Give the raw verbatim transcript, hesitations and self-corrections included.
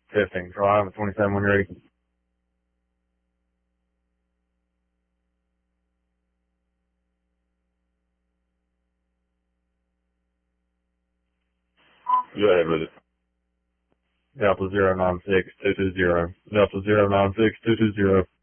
Testing. Try on twenty-seven when you're ready. Go ahead with it. Delta zero nine six two two zero. Delta zero nine six two two zero.